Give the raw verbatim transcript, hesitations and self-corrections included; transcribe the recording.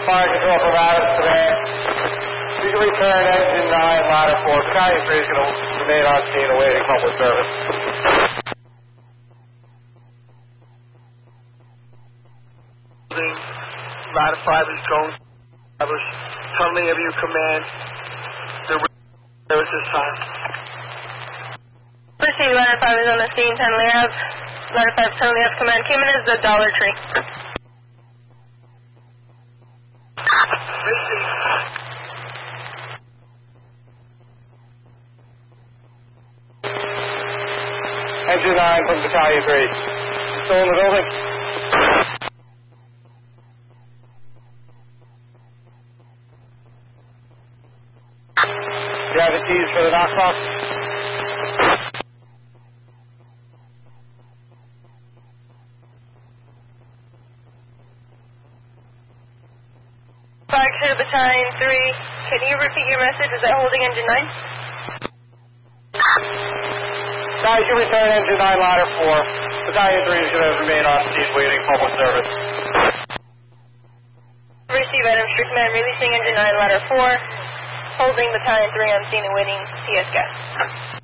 Fire control from Adams Command. You can return engine nine, ladder four. Battalion three is going to remain on scene awaiting public service. Ladder five is going to establish tunneling of you command. The there is this time. Proceed, ladder five is on the scene, tunneling of. Ladder five, tunneling of command. Came in as the Dollar Tree. Engine nine from Battalion three. Still in the building? Do you have the keys for the knock box? Back to Battalion three. Can you repeat your message? Is that holding engine nine? Now you can return engine nine, ladder four. Battalion three is going to remain on scene waiting public service. Receive item strict command, releasing engine nine, ladder four. Holding Battalion three on scene and waiting C S gas.